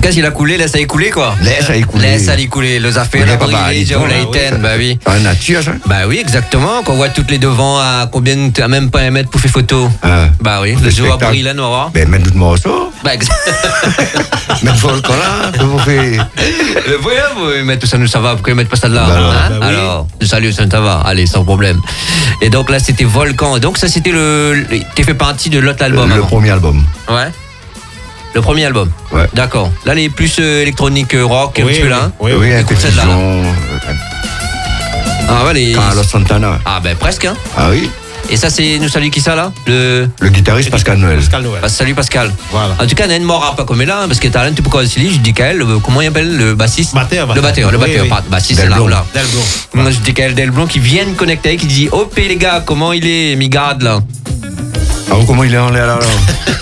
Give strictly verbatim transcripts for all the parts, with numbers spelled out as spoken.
cas, s'il a coulé, laisse aller couler, quoi. Laisse aller couler. Laisse aller couler. Les affaires, la brûlée, Joe Layton, bah oui. En nature, ça. Bah oui, exactement. Qu'on voit toutes les devants à combien, à même pas un mètre pour faire photo. Ah. Bah oui, le jour a brûlé là, Nora. Ben, mettre d'autres morceaux. Bah, exactement. Mettre volcan là, que vous faites. Le voyez, vous mettez tout ça, nous ça va, pourquoi mettre pas ça de là, bah, hein? bah, oui. Alors, salut, ça, ça va, allez, sans problème. Et donc là, c'était Volcan. Donc ça, c'était le. Tu fait partie de l'autre album. Le, le premier album. Ouais. Le premier album. Ouais. D'accord. Là, les plus euh, électronique euh, rock, oui, un petit peu là. Oui, oui, un écoute peu celle-là. fusion. Ah ouais, les. Carlos Santana. Ah ben presque, hein. Ah oui. Et ça, c'est nous salut qui ça là? Le. Le guitariste Pascal Noël. Pascal Noël. Bah, salut Pascal. Voilà. En tout cas, Nen Mora pas comme là, hein, parce que t'as un tu peux quoi aussi, je dis Kael, le- comment il appelle le bassiste? Batteur, Le batteur, le oui, batteur, oui. pas bassiste, c'est là Delblom. ou là. Delblom. Moi, je dis Kael Delblom qui vient connecter, qui dit oh les gars, comment il est, mi garde là. Ah, comment il est en l'air là, là.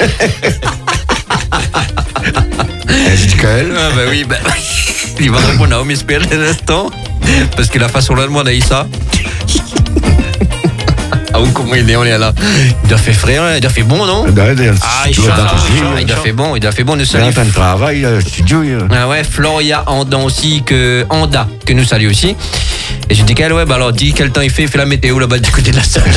Je dis Kael. Ah bah oui, bah, il va répondre à Naomi Spell un instant, parce que la façon là de moi ça. Ah oui, comment il est, on est là. Il doit faire frère, il doit faire bon, non? Ah, il chante, il chante. Il doit faire bon, il doit faire bon, nous Il est saluons. en train de travailler, le studio. il- Ah ouais, Floria Andan aussi, que Anda, que nous saluons aussi. Et je dis qu'elle, ouais, bah alors dis quel temps il fait, il fait la météo là-bas du côté de la salle.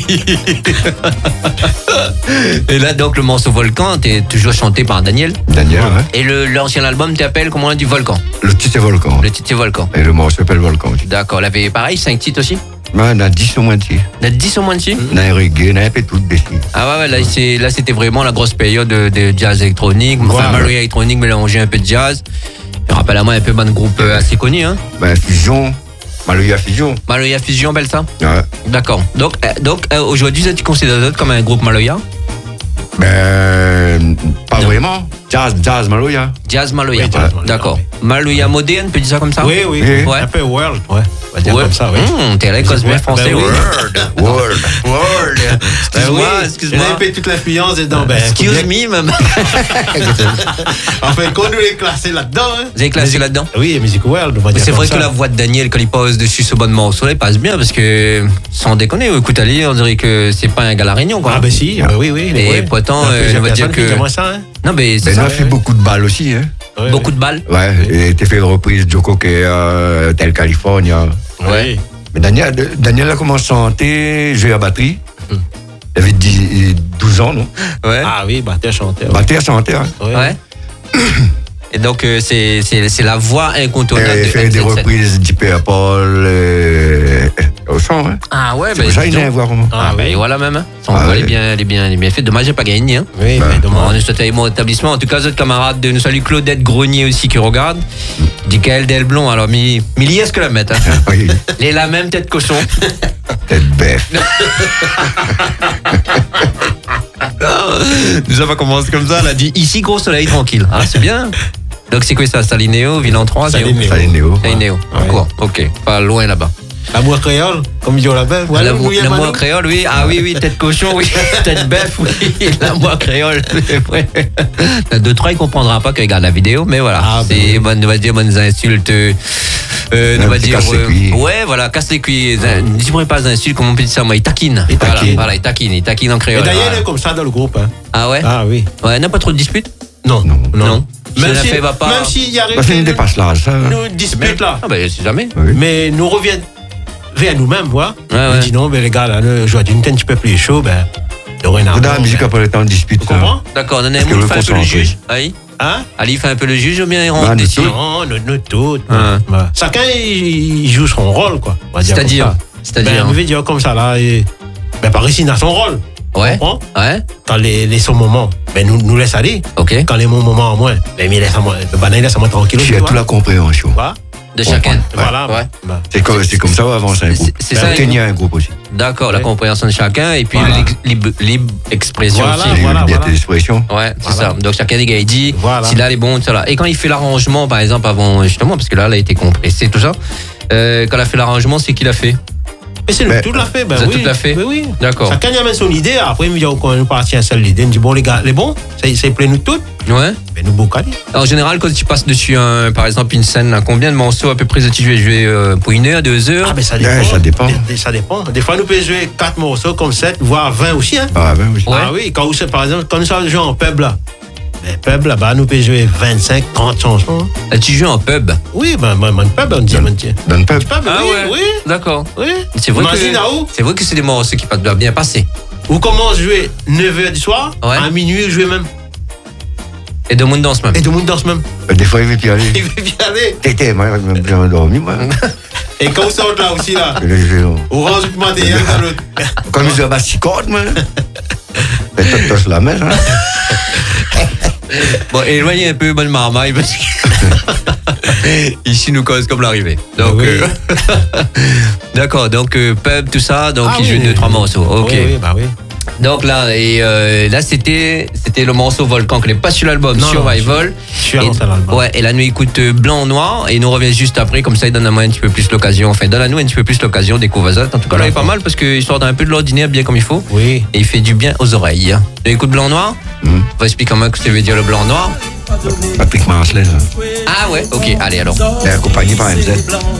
Et là, donc, le morceau Volcan, t'es toujours chanté par Daniel. Daniel, ouais. Et le, l'ancien album t'appelle, comment on a dit, Volcan. Le titre c'est Volcan. Le titre c'est Volcan. Et le morceau s'appelle Volcan. D'accord, il avait pareil, cinq titres aussi. Ben, on a dix au moins dessus. Il y a dix au moins dessus. On a un reggae, on a un peu tout dessus. Ah ouais, ouais, là, c'est, là c'était vraiment la grosse période de, de jazz électronique, enfin Voilà. Mario électronique mélangé un peu de jazz. Et rappelle à moi un peu de groupe euh, assez connu, hein. Ben, fusion. Maloya Fusion. Maloya Fusion, belle ça. Ouais. D'accord. Donc, euh, donc euh, aujourd'hui, tu considères d'autres comme un groupe Maloya? Ben, pas Non. vraiment. Jazz, jazz, Maloya. Jazz Maloya. Oui, jazz Maloya, D'accord. oui. Maloya moderne, peut dire ça comme ça? Oui, oui, Oui. Ouais. un peu world, ouais. On va dire Ouais. comme ça, oui. Mmh, t'es là, cosme Ouais, français. ben oui. Word. Word. Word. Ben Excuse-moi, oui, excuse-moi. il a un peu toute l'influence dedans. Ben, Excuse faut bien- me, même. Enfin, qu'on nous les classé là-dedans. Hein. Vous avez classé là-dedans? Oui, Music World, on va Mais dire c'est comme vrai ça. que la voix de Daniel, quand il pose dessus ce bon morceau, là, il passe bien parce que, sans déconner, écoute, Ali, on dirait que c'est pas un gars à la Réunion, quoi. Ah ben si, ben oui, oui. Et ouais. pourtant, Il y a euh, plusieurs on va dire personnes qui que- disent moi ça, hein. Non, mais c'est Ben, on ça. a fait beaucoup de balles aussi, hein. Ouais, Beaucoup ouais. de balles. Ouais, et t'as fait une reprise de Joko qui est euh, Tel California. Ouais. Mais Daniel, Daniel a commencé à chanter, jouer à batterie. Hum. Il avait dix, douze ans, non? Ouais. Ah oui, batteur, chanteur. ouais. Batteur, chanteur. Hein. Ouais. Ouais. Et donc, euh, c'est, c'est, c'est la voix incontournable Et de il fait des M sept sept. reprises d'Hyper Paul euh, au son, hein. Ah ouais, C'est ben. pour ça dis qu'il vient donc. voir comment. Ah, Ah ben oui. voilà même. Hein. Son Ah voix, ouais. elle est bien, elle est bien, elle est bien faite. Dommage, j'ai pas gagné. Hein. Oui, Ben, mais Bon, on dommage. est souhaité mon établissement. En tout cas, autres camarades de nous saluent Claudette Grenier aussi qui regarde. Dit qu'elle Delblon. Alors, mi, mi est-ce que la mettre, hein. Oui, Elle est la même tête cochon. tête bête. Nous avons commencé comme ça. Elle a dit ici, gros soleil, tranquille. Ah, c'est bien. Donc, c'est quoi ça? Salinéo, Villan trois, Salinéo. Salinéo. Salinéo. Ouais. Quoi? Ok. Pas loin là-bas. L'amour créole, comme dit là-bas. Voilà, L'amour vous voyez, l'amour Manu créole, oui. Ah oui, oui, tête cochon, oui. Tête bœuf, oui. L'amour créole. Il y a deux, trois, il ne comprendra pas qu'il regarde la vidéo, mais voilà. Ah, ben c'est, oui. bon, on va dire, bonnes insultes. Euh, on Un va petit dire. casse les euh, couilles. ouais, voilà, casse les couilles. Ne dis pas des insultes, comment on peut dire ça, moi. Il taquine. Il taquine. Voilà, voilà, il taquine. Il taquine en Et créole. d'ailleurs, il Voilà. est comme ça dans le groupe. Hein. Ah ouais? Ah oui. Ouais, n'a pas trop de disputes? Non, non, Non. Même Si si, la fait va pas- même s'il y a Bah, c'est une dépasse là, ça. nous dispute là. Ah ben, c'est jamais. Oui. Mais nous reviennent vers nous-mêmes, voilà. Ouais, On ouais. dit non, ben les gars, là, le joueur d'une un petit peu plus chaud, ben, de rien à Dans la voir, musique ben. après le temps de dispute. Tu comprends? D'accord, donnez Parce que un le fait un peu le concentré. juge. Oui. Hein? Ali fait un peu le juge ou bien il Bah, rentre nous dessus? tous. Non, nous, nous toutes. Hein. Ben, chacun, il, il joue son rôle, quoi. On va dire comme C'est-à-dire? ça. C'est-à-dire? Ben, on veut dire comme ça, là. Et, ben, par ici, il a son rôle. Ouais. Comprends? Ouais. Quand les, les son moments, ben, nous, nous laisse aller. Ok. Quand les bons moments en moins, ben, il laisse à moi, ben, il laisse à moi tranquille. Tu as toute la compréhension. Voilà. De chacun. Voilà. Ouais. Ben, C'est comme, c'est comme ça on avance un C'est- groupe. c'est Ben, ça, oui. Tenir un groupe aussi. D'accord, la Ouais. compréhension de chacun et puis Voilà. l'ex- libre, libre expression Voilà. aussi. Liberté voilà. d'expression. Ouais, c'est Voilà. ça. Donc chacun des gars, il dit Voilà. si là elle est bon, tout ça là. Et quand il fait l'arrangement, par exemple, avant, justement, parce que là, elle a été compressée, tout ça, euh, quand elle a fait l'arrangement, c'est qui l'a fait? mais c'est Ben, nous tout l'a fait. Ben, vous avez oui. tout l'a fait? Ben, oui. D'accord. Chacun y amène son idée. Après, il me dit, quand nous partit un seul idée, il me dit, bon, les gars, les bons, c'est, c'est plein nous toutes. Ouais. Ben, nous, beaucoup. En général, quand tu passes dessus, un, par exemple, une scène, là, combien de morceaux à peu près tu joues jouer euh, pour une heure, deux heures? Ah, ben, ça Ouais, dépend. ça dépend. Des, des- ça dépend. Des fois, nous pouvons jouer quatre morceaux comme sept, voire vingt aussi, hein. Ah ben oui. Ouais. Ah oui, quand vous, c'est, par exemple, quand nous sommes joués en pub, là, Mais pub là-bas, nous pouvons jouer vingt-cinq, trente chansons. Ah, tu joues en pub? Oui, ben, ben, ben pub, on dit, on dit. Dans pub. Pub, Ah oui, ouais. oui, D'accord. oui. C'est vrai Imagine à que où? c'est vrai que c'est des morceaux qui doivent bien passer. Vous commencez à jouer neuf heures du soir, Ouais. à minuit, vous jouez même. Et de monde danse même. Et tout le monde danse même. Des fois, il veut plus aller. Il veut bien aller. T'étais, moi, j'ai endormi, moi. Et quand vous sortez là aussi, là, Je l'ai joué, non. vous rangez le matériel dans l'autre. Comme ils ont ma six cordes, moi. Et toi, toi, la mer, hein. Bon, éloignez un peu bonne marmaille parce que ici nous cause comme l'arrivée. Donc, Oui. euh, d'accord. Donc euh, pub, tout ça. Donc Ah il oui, joue oui, deux oui. trois morceaux. Ok. Oui, oui, bah oui. Donc là et euh, là c'était c'était le morceau Volcan qui n'est pas sur l'album, Non, Survival. Sur Et- l'album. Ouais. Et là nous écoute euh, Blanc Noir et nous revient juste après comme ça il donne à moi un petit peu plus l'occasion. Enfin donne à nous un petit peu plus l'occasion de découvrir ça. En tout cas là il est pas mal parce qu'il sort d'un peu de l'ordinaire bien comme il faut. Oui. Et il fait du bien aux oreilles. Tu écoutes Blanc Noir? Hum. On va expliquer comment que ça veut dire le Blanc Noir. Patrick Marcelet, ça. Ah ouais, ok, allez alors. Il est accompagné par M Z.